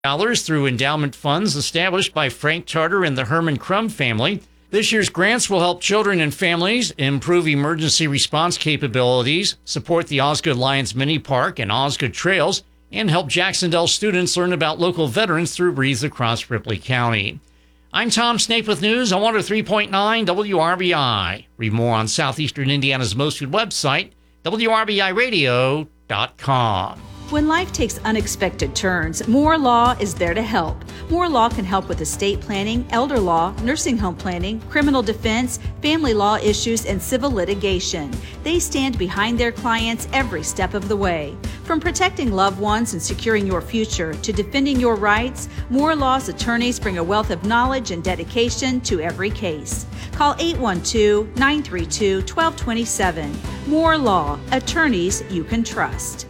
through endowment funds established by Frank Tarter and the Herman Crum family. This year's grants will help children and families improve emergency response capabilities, support the Osgood Lions Mini Park and Osgood Trails, and help Jacksonville students learn about local veterans through Wreaths across Ripley County. I'm Tom Snape with news on 103.9 WRBI. Read more on Southeastern Indiana's most viewed website, WRBIRadio.com. When life takes unexpected turns, Moore Law is there to help. Moore Law can help with estate planning, elder law, nursing home planning, criminal defense, family law issues, and civil litigation. They stand behind their clients every step of the way. From protecting loved ones and securing your future to defending your rights, Moore Law's attorneys bring a wealth of knowledge and dedication to every case. Call 812-932-1227. Moore Law, attorneys you can trust.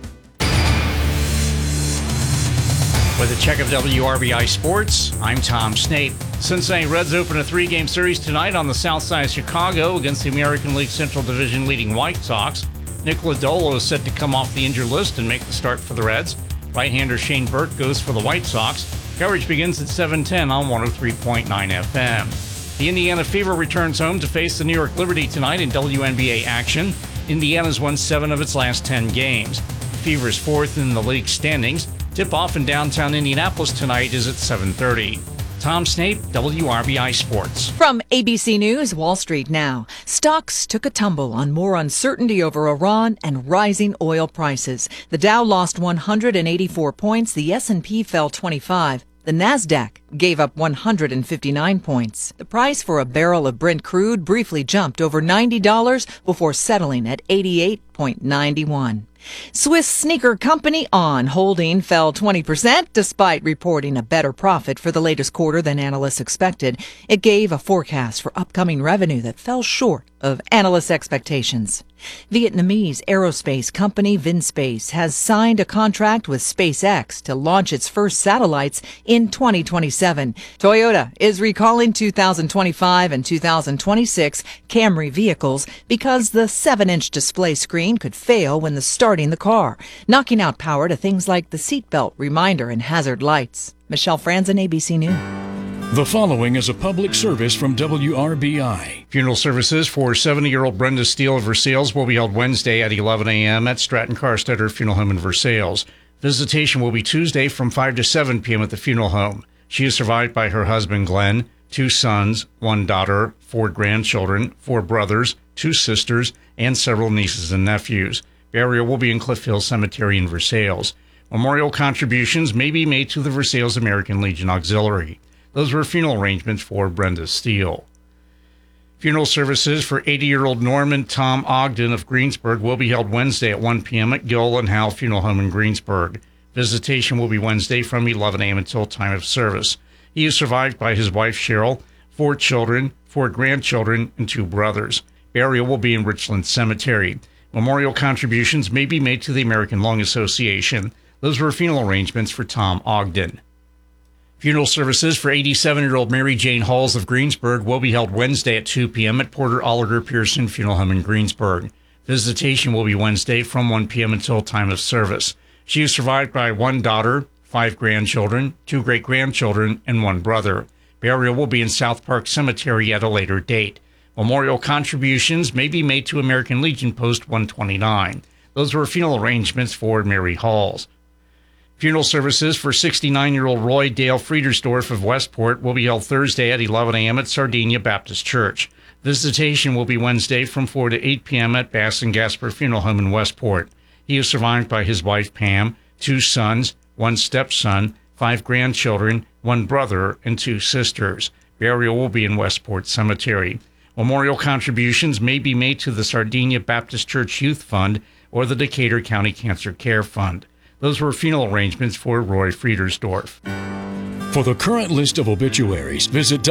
With a check of WRBI Sports, I'm Tom Snape. Cincinnati Reds open a 3-game series tonight on the south side of Chicago against the American League Central Division leading White Sox. Nick Lodolo is set to come off the injured list and make the start for the Reds. Right-hander Shane Burt goes for the White Sox. Coverage begins at 7:10 on 103.9 FM. The Indiana Fever returns home to face the New York Liberty tonight in WNBA action. Indiana's won 7 of its last 10 games. The Fever is 4th in the league standings. Tip-off in downtown Indianapolis tonight is at 7:30. Tom Snape, WRBI Sports. From ABC News, Wall Street now. Stocks took a tumble on more uncertainty over Iran and rising oil prices. The Dow lost 184 points. The S&P fell 25. The Nasdaq gave up 159 points. The price for a barrel of Brent crude briefly jumped over $90 before settling at 88.91. Swiss sneaker company On Holding fell 20% despite reporting a better profit for the latest quarter than analysts expected. It gave a forecast for upcoming revenue that fell short of analysts' expectations. Vietnamese aerospace company VinSpace has signed a contract with SpaceX to launch its first satellites in 2027. Toyota is recalling 2025 and 2026 Camry vehicles because the 7-inch display screen could fail when starting the car, knocking out power to things like the seatbelt reminder and hazard lights. Michelle Franzen, ABC News. The following is a public service from WRBI. Funeral services for 70-year-old Brenda Steele of Versailles will be held Wednesday at 11 a.m. at Stratton Carstetter Funeral Home in Versailles. Visitation will be Tuesday from 5 to 7 p.m. at the funeral home. She is survived by her husband, Glenn, 2 sons, 1 daughter, 4 grandchildren, 4 brothers, 2 sisters, and several nieces and nephews. Burial will be in Cliff Hill Cemetery in Versailles. Memorial contributions may be made to the Versailles American Legion Auxiliary. Those were funeral arrangements for Brenda Steele. Funeral services for 80-year-old Norman Tom Ogden of Greensburg will be held Wednesday at 1 p.m. at Gill and Howell Funeral Home in Greensburg. Visitation will be Wednesday from 11 a.m. until time of service. He is survived by his wife, Cheryl, 4 children, 4 grandchildren, and 2 brothers. Burial will be in Richland Cemetery. Memorial contributions may be made to the American Lung Association. Those were funeral arrangements for Tom Ogden. Funeral services for 87-year-old Mary Jane Halls of Greensburg will be held Wednesday at 2 p.m. at Porter Oliver Pearson Funeral Home in Greensburg. Visitation will be Wednesday from 1 p.m. until time of service. She is survived by 1 daughter, 5 grandchildren, 2 great-grandchildren, and 1 brother. Burial will be in South Park Cemetery at a later date. Memorial contributions may be made to American Legion Post 129. Those were funeral arrangements for Mary Halls. Funeral services for 69-year-old Roy Dale Friedersdorf of Westport will be held Thursday at 11 a.m. at Sardinia Baptist Church. Visitation will be Wednesday from 4 to 8 p.m. at Bass and Gasper Funeral Home in Westport. He is survived by his wife, Pam, 2 sons, 1 stepson, 5 grandchildren, 1 brother, and 2 sisters. Burial will be in Westport Cemetery. Memorial contributions may be made to the Sardinia Baptist Church Youth Fund or the Decatur County Cancer Care Fund. Those were funeral arrangements for Roy Friedersdorf. For the current list of obituaries, visit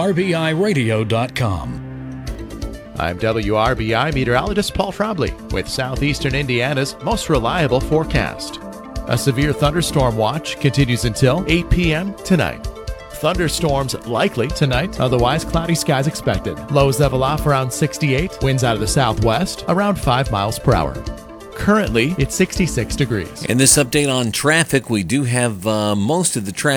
WRBIRadio.com. I'm WRBI meteorologist Paul Trombley with Southeastern Indiana's most reliable forecast. A severe thunderstorm watch continues until 8 p.m. tonight. Thunderstorms likely tonight, otherwise cloudy skies expected. Lows level off around 68, winds out of the southwest around 5 miles per hour. Currently, it's 66 degrees. In this update on traffic, we do have most of the traffic